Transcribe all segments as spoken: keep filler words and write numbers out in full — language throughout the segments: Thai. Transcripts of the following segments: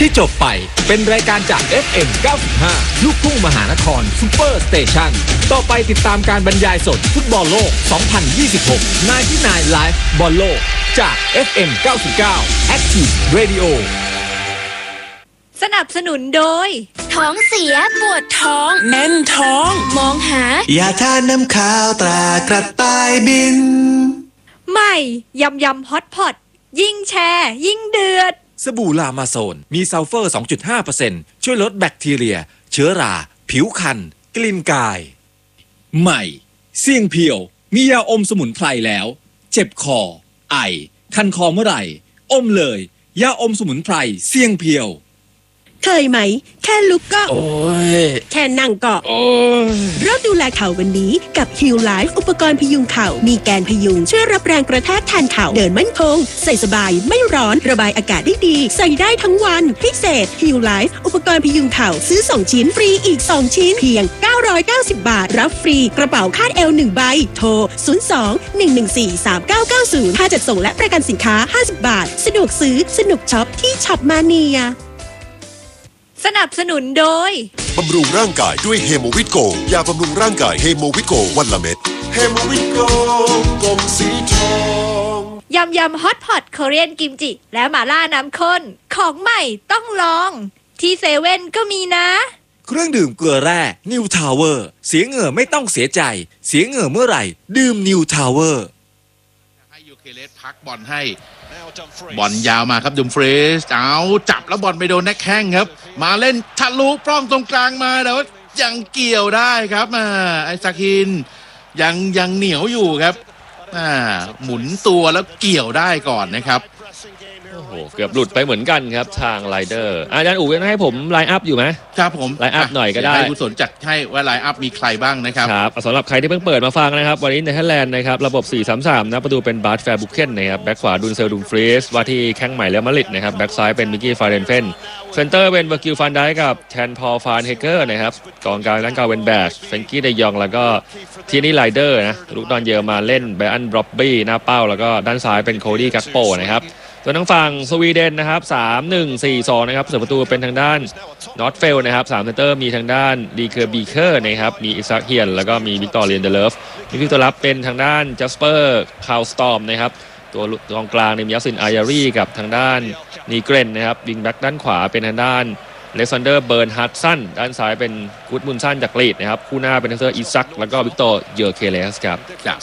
ที่จบไปเป็นรายการจาก เอฟ เอ็ม เก้าสิบห้า ลูกทุ่งมหานครซุปเปอร์สเตชันต่อไปติดตามการบรรยายสดฟุตบอลโลก สองพันยี่สิบหก ไนน์ตี้ไนน์ Live บอลโลกจาก เอฟ เอ็ม เก้าสิบเก้า Active Radio สนับสนุนโดยท้องเสียปวดท้องแน่นท้องมองหายาทาน้ำขาวตรากระต่ายบินใหม่ยำยำฮอตพอตยิ่งแชร์ยิ่งเดือดสบู่ลามาโซนมีซัลเฟอร์ สองจุดห้าเปอร์เซ็นต์ ช่วยลดแบคทีเรียเชื้อราผิวคันกลิ่นกายใหม่เสี่ยงเพียวมียาอมสมุนไพรแล้วเจ็บคอไอคันคอเมื่อไหร่อมเลยยาอมสมุนไพรเสี่ยงเพียวเคยไหมแค่ลุกก็โอ้ยแค่นั่งก็โอ้ยเริ่มดูแลเข่าวันนี้กับ Heal Life อุปกรณ์พยุงเข่ามีแกนพยุงช่วยรับแรงกระแทกแทนเข่าเดินมั่นคงใส่สบายไม่ร้อนระบายอากาศได้ดีใส่ได้ทั้งวันพิเศษ Heal Life อุปกรณ์พยุงเข่าซื้อสองชิ้นฟรีอีกสองชิ้นเพียงเก้าร้อยเก้าสิบบาทรับฟรีกระเป๋าคาดเอวหนึ่งใบโทรศูนย์ สอง หนึ่ง หนึ่ง สี่ สาม เก้า เก้า ศูนย์ค่าจัดส่งและประกันสินค้าห้าสิบบาทสะดวกซื้อสนุกช็อปที่ช็อปมาเนียสนับสนุนโดยบำรุงร่างกายด้วยเฮโมวิตโกยาบำรุงร่างกายเฮโมวิตโกวันละเม็ดเฮโมวิตโกกลมสีทองยำยำฮอตพอตโคเรียนกิมจิและหม่าล่าน้ำข้นของใหม่ต้องลองที่เซเว่นก็มีนะเครื่องดื่มเกลือแร่นิวทาวเวอร์เสียเหงื่อไม่ต้องเสียใจเสียเหงื่อเมื่อไหร่ดื่มนิวทาวเวอร์ให้ยูเคเลสพักบอลให้บอลยาวมาครับดุมฟรีสเอาจับแล้วบอลไปโดนแน็กแข้งครับมาเล่นทะลุปล้องตรงกลางมาแต่ว่ายังเกี่ยวได้ครับมาไอซาคินยังยังเหนียวอยู่ครับอ่าหมุนตัวแล้วเกี่ยวได้ก่อนนะครับโอ้โหเกือบหลุดไปเหมือนกันครับทางไรเดอร์อาจารย์อู๋ยังให้ผมไลน์อัพอยู่ไหมครับผมไลน์อัพหน่อยก็ได้ให้กุศลจัดให้ว่าไลน์อัพมีใครบ้างนะครับครับสำหรับใครที่เพิ่งเปิดมาฟังนะครับวันนี้เนเธอร์แลนด์นะครับระบบ สี่สามสาม นะประตูเป็นบาร์ตแฟร์บุกเคนนะครับแบ็คขวาดุนเซลดุมฟรีสว่าที่แข้งใหม่แล้วมาริดนะครับแบ็คซ้ายเป็นมิกกี้ฟาเรนเฟนเซนเตอร์เป็นเวอร์กิลฟันไดกับแทนพอลฟานเฮเกอร์นะครับกองกลางด้านกลางเป็นแบชเฟนกี้เดยองแล้วก็ทีนี่ไรเดอร์นะลูกดอนเยอมาเล่นไบอันบร็อบบี้หน้าเป้าแล้วก็ด้านซ้ายเป็นโคดี้กักโปนะครับส่วนทางฝั่งสวีเดนนะครับสาม หนึ่ง สี่ สองนะครับส่วนประตูเป็นทางด้านนอตเฟลนะครับสามเซนเตอร์มีทางด้านดีเคอร์บีเคอร์นะครับมีอิซากเฮียนแล้วก็มีวิกตอร์เรียนเดเลฟมีผู้ตัวรับเป็นทางด้านจัสเปอร์คาวสตอมนะครับตัวกองกลางในมียัสซินอายารีกับทางด้านนีเกรนนะครับวิงแบ็กด้านขวาเป็นทางด้านเลซันเดอร์เบิร์นฮัตสันด้านซ้ายเป็นกูดมุนซันจากลีดนะครับคู่หน้าเป็นทางเซอร์อิซักแล้วก็วิกตอร์เยอร์เคเลสครับ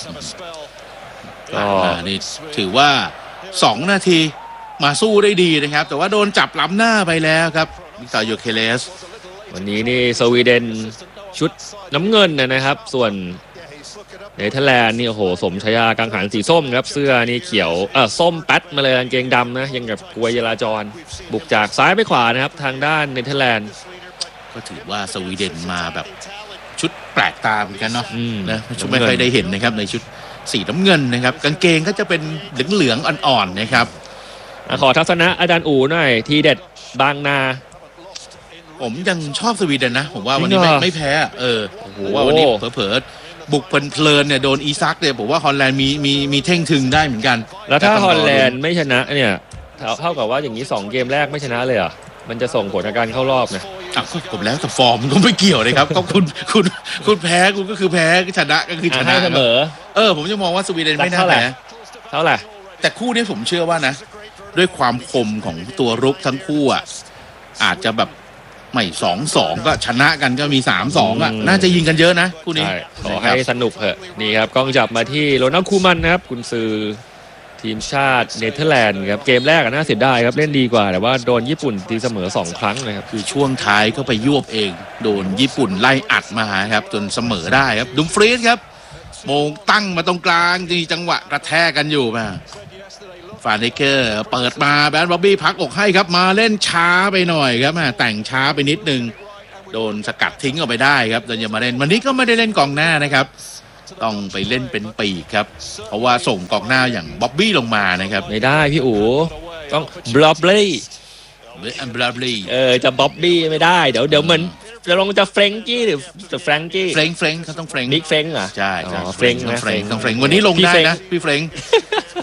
ก็นี่ถือว่าสองนาทีมาสู้ได้ดีนะครับแต่ว่าโดนจับล้ำหน้าไปแล้วครับวิกตอร์โยเคเลสวันนี้นี่สวีเดนชุดน้ำเงินนะครับส่วนเนเธอร์แลนด์นี่โอ้โหสมชายากังหันสีส้มครับเสื้อนี่เขียวเออส้มแป๊ดมาเลยกางเกงดำนะยังกับกลวยจราจรบุกจากซ้ายไปขวานะครับทางด้านเนเธอร์แลนด์ก็ถือว่าสวีเดนมาแบบชุดแปลกตาเหมือนกันเนาะนะชุดไม่เคยได้เห็นนะครับในชุดสีน้ำเงินนะครับกางเกงก็จะเป็นเหลืองๆอ่อนๆนะครับขอทัศนะอาจารย์อู๋หน่อยทีเด็ดบางนาผมยังชอบสวีเดนนะผมว่าวันนี้ไม่ไม่แพ้เออผมว่าวันนี้เผลอๆบุกเพลินๆเนี่ยโดนอีซักเนี่ยผมว่าฮอลแลนด์มีมีมีเท่งทึงได้เหมือนกันแล้วถ้าฮอลแลนด์ไม่ชนะเนี่ยเท่ากับว่าอย่างนี้สองเกมแรกไม่ชนะเลยเหรอมันจะส่งผลในการเข้ารอบนะอ่ะผมแล้วแต่ฟอร์มก็ไม่เกี่ยวเลยครับก็คุณคุณคุณแพ้คุณก็คือแพ้ชนะก็คือชนะเสมอเออผมจะมองว่าสวีเดนไม่น่าแพ้เท่าไหร่แต่คู่นี้ผมเชื่อว่านะด้วยความคมของตัวรุกทั้งคู่อ่ะอาจจะแบบไม่สองสองก็ชนะกันก็มีสามสองอ่ะน่าจะยิงกันเยอะนะคู่นี้ขอให้สนุกเถอะนี่ครับกล้องจับมาที่โรนัลด์คูมันนะครับกุนซือทีมชาติเนเธอร์แลนด์ครับเกมแรกน่าเสียดายครับเล่นดีกว่าแต่ว่าโดนญี่ปุ่นตีเสมอสองครั้งนะครับคือช่วงท้ายก็ไปยวบเองโดนญี่ปุ่นไล่อัดมาครับจนเสมอได้ครับดุมฟรีสครับโมงตั้งมาตรงกลางที่จังหวะกระแทกกันอยู่มาฟาเนเกอร์เปิดมาแบนบ๊อบบี้พักอกให้ครับมาเล่นช้าไปหน่อยครับแต่งช้าไปนิดนึงโดนสกัดทิ้งออกไปได้ครับโดนยามาเล่นวันนี้ก็ไม่ได้เล่นกองหน้านะครับต้องไปเล่นเป็นปีกครับเพราะว่าส่งกองหน้าอย่างบ๊อบบี้ลงมานะครับไม่ได้พี่อู๋ต้องบล็อบบี้อันบล็อบบี้เออจะบ๊อบบี้ไม่ได้เดี๋ยวเดี๋ยวเหมือนจะลงจะเฟรงกี้หรือจะแฟรงกี้เฟรงเฟรงเขาต้องเฟรงนิกเฟรงเหรอใช่เฟรงต้องเฟรงต้องเฟรงวันนี้ลงได้นะพี่เฟรงโอ้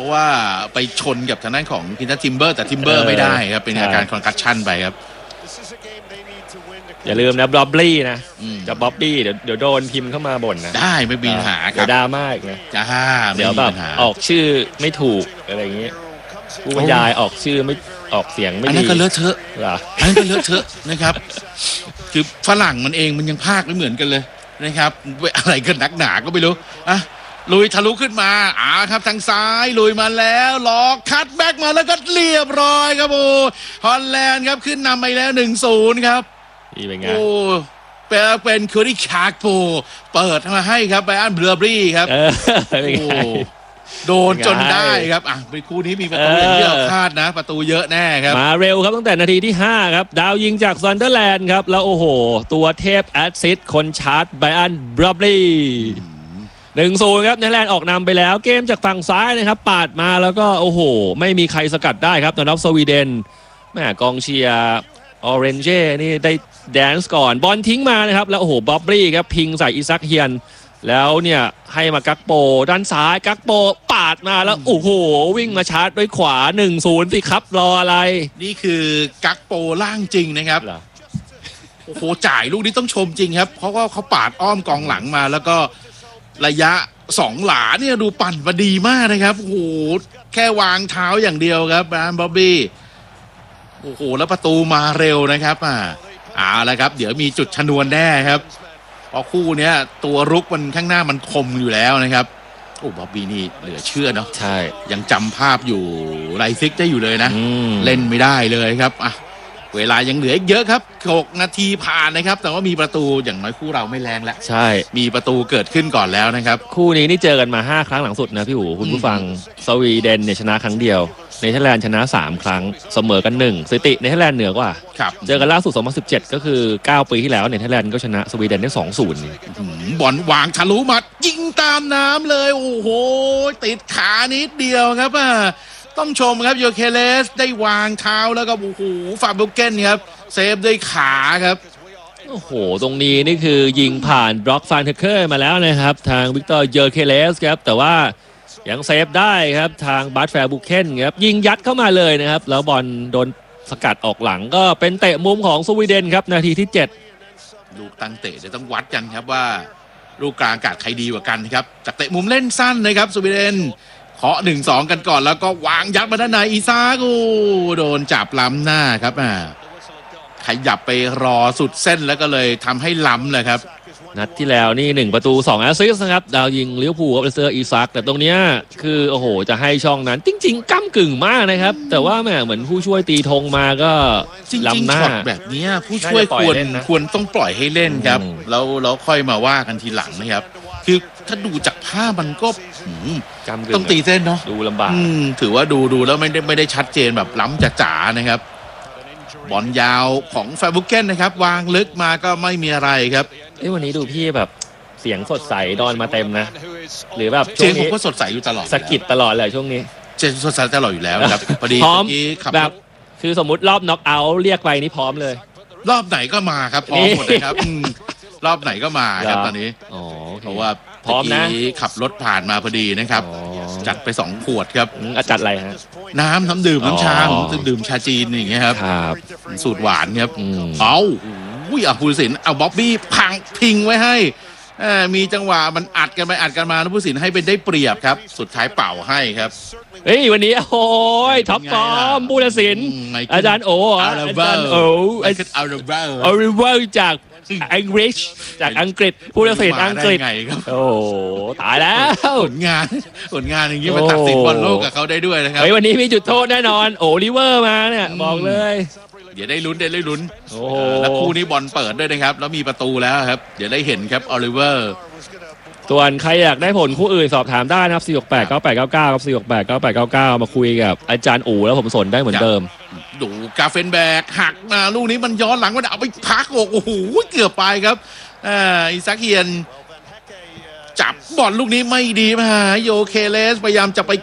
ราะว่าไปชนกับทางด้านของคินตันทิมเบอร์แต่ทิมเบอร์ไม่ได้ครับเป็นอาการคอนคัชชั่นไปครับอย่าลืมนะบ๊อบบี้นะจะบ๊อบบี้เดี๋ยวเดี๋ยวโดนพิมพ์เข้ามาบ่นนะได้ไม่มีปัญหาครับเดี๋ยวดราม่าอีกนะจ้าเดี๋ยวแบบออกชื่อไม่ถูกอะไรอย่างเงี้ยผู้บรรยายออกชื่อไม่ออกเสียงไม่ดีอันนั้นก็เลอะเทอะเหรออันนั้นก็เลอะเทอะนะครับคือฝรั่งมันเองมันยังพากไม่เหมือนกันเลยนะครับอะไรกันนักหนาก็ไม่รู้อ่ะลุยทะลุขึ้นมาอ่าครับทางซ้ายลุยมาแล้วล็อกคัตแบ็กมาแล้วก็เรียบร้อยครับโอ้ฮอลแลนด์ครับขึ้นนำไปแล้ว หนึ่งศูนย์ ครับนี่เป็นไงโอ้เป็นเป็นเคอรี่ชาร์กโปเปิดมาให้ครับไบรอันเบลอร์บรี่ครับโอ้โดนจนได้ครับอ่ะเป็นคู่นี้มีประตูอย่างที่เราคาดนะประตูเยอะแน่ครับมาเร็วครับตั้งแต่นาทีที่ห้าครับดาวยิงจากซันเดอร์แลนด์ครับแล้วโอ้โหตัวเทพแอดซิสคนชาร์จไบรอันเบลอร์บรี่หนึ่งศูนย์ครับเนเธอร์แลนด์ออกนำไปแล้วเกมจากฝั่งซ้ายนะครับปาดมาแล้วก็โอ้โหไม่มีใครสกัดได้ครับตอนรับสวีเดนแม่กองเชียร์ออเรนเจนี่ได้แดนซ์ก่อนบอลทิ้งมานะครับแล้วโอ้โหบ๊อบบี้ครับพิงใส่อิซักเฮียนแล้วเนี่ยให้มากักโปด้านซ้ายกักโปปาดมาแล้วโอ้โหวิ่งมาชาร์จด้วยขวา หนึ่งศูนย์ สิครับรออะไรนี่คือกักโปล่างจริงนะครับโอ้โหจ่ายลูกนี้ต้องชมจริงครับเพราะว่าเขาปาดอ้อมกองหลังมาแล้วก็ระยะสองหลาเนี่ยดูปั่นมาดีมากนะครับโอ้โหแค่วางเท้าอย่างเดียวครับบรานบ๊อบบี้โอ้โหแล้วประตูมาเร็วนะครับอ่าเอาละครับเดี๋ยวมีจุดชนวนแน่ครับเพราะคู่เนี้ยตัวรุกมันข้างหน้ามันคมอยู่แล้วนะครับโอ้บ๊อบบี้นี่เหลือเชื่อเนาะใช่ยังจำภาพอยู่ไรซิกได้อยู่เลยนะเล่นไม่ได้เลยครับอ่ะเวลายังเหลืออีกเยอะครับหกนาทีผ่านนะครับแต่ว่ามีประตูอย่างน้อยคู่เราไม่แรงแล้วใช่มีประตูเกิดขึ้นก่อนแล้วนะครับคู่นี้นี่เจอกันมาห้าครั้งหลังสุดนะพี่หูคุณผู้ฟังสวีเดนเนี่ยชนะครั้งเดียวเนเธอร์แลนด์ชนะสามครั้งเสมอกันหนึ่งสถิติเนเธอร์แลนด์เหนือกว่าเจอกันล่าสุดสองพันสิบเจ็ดก็คือเก้าปีที่แล้วเนเธอร์แลนด์ก็ชนะสวีเดนได้ สองศูนย์บอลวางทะลุมัดยิงตามน้ำเลยโอ้โหติดขานิดเดียวครับอ่ะต้องชมครับโยเคเลสได้วางเท้าแล้วก็โอ้โหฟาบุเกนครับเซฟด้วยขาครับโอ้โหตรงนี้นี่คือยิงผ่านบล็อกฟานเทเคอร์มาแล้วนะครับทางวิกเตอร์โยเคเลสครับแต่ว่ายังเซฟได้ครับทางบาร์แฟร์บุเคนครับยิงยัดเข้ามาเลยนะครับแล้วบอลโดนสกัดออกหลังก็เป็นเตะมุมของสวีเดนครับนาทีที่เจ็ดลูกตั้งเตะจะต้องวัดกันครับว่าลูกกลางอากาศใครดีกว่ากันครับจากเตะมุมเล่นสั้นนะครับสวีเดนเคาะ หนึ่งสอง กันก่อนแล้วก็วางยัดมาด้านในอีซากูโดนจับล้ำหน้าครับอ่าขยับไปรอสุดเส้นแล้วก็เลยทำให้ล้ำเลยครับนัดที่แล้วนี่หนึ่งประตูสองแอสซิสต์นะครับดาวยิงลิเวอร์พูลกับเซอร์อีซักแต่ตรงเนี้ยคือโอ้โหจะให้ช่องนั้นจริงๆก้ำกึ่งมากนะครับแต่ว่าแหมเหมือนผู้ช่วยตีธงมาก็ล้ำหน้าแบบนี้ผู้ช่วยควรควรต้องปล่อยให้เล่นครับแล้วแล้วค่อยมาว่ากันทีหลังนะครับคือถ้าดูจากภาพมันก็ต้องตีเส้นเนาะดูลำบากถือว่าดูดูแล้วไม่ได้ไม่ได้ชัดเจนแบบล้ำจ๋าๆนะครับบอลยาวของแฟบุเกนนะครับวางลึกมาก็ไม่มีอะไรครับเอ้วันนี้ดูพี่แบบเสียงสดใสดอนมาเต็มนะหรือแบบเสียงผมก็สดใสอยู่ตลอดสกิดตลอดเลยช่วงนี้เสียงสดใสตลอดอยู่แล้วครับพอดีพร้อมแบบคือสมมุติรอบน็อกเอาท์เรียกไปนี่พร้อมเลยรอบไหนก็มาครับพร้อมหมดเลยครับรอบไหนก็มาครับตอนนี้เพราะว่าพร้อมนะขับรถผ่านมาพอดีนะครับจัดไปสองขวดครับจัดอะไรฮะน้ำน้ำดื่มน้ำชาผมดื่มชาจีนอย่างเงี้ยครับสูตรหวานครับเอาอุ้ยอ่ะผู้ตัดสินเอาบ๊อบบี้พังพิงไว้ให้มีจังหวะมันอัดกันไปอัดกันมาแล้วผู้ตัดสินให้เป็นได้เปรียบครับสุดท้ายเป่าให้ครับเฮ้ยวันนี้โอ้ยท็อปฟอร์มผู้ตัดสินอาจารย์โออาจารย์โออาจารย์อาริเวอร์อาริเวอร์จากอังกฤษจากอังกฤษผู้ตัดสินอังกฤษโอ้ตายแล้วผลงานผลงานอย่างนี้มาตัดสินบอลโลกกับเขาได้ด้วยนะครับเฮ้ยวันนี้มีจุดโทษแน่นอนโอลิเวอร์มาเนี่ยบอกเลยเดี๋ยวได้ลุ้นได้ลุ้นแล้วคู่นี้บอลเปิดด้วยนะครับแล้วมีประตูแล้วครับเดี๋ยวได้เห็นครับโอลิเวอร์ส่วนใครอยากได้ผลคู่อื่นสอบถามได้นะครับสี่ หก แปด เก้า แปด เก้า เก้าครับสี่ หก แปด เก้า แปด เก้า เก้ามาคุยกับอาจารย์อู๋แล้วผมสนได้เหมือนเดิมดูกาเฟนแบกหักมาลูกนี้มันย้อนหลังมันเอาไปพักโอ้โหเกือบไปครับอ่าอิซักเฮียนจับบอลลูกนี้ไม่ดีมาโยเคเลสพยายามจะไป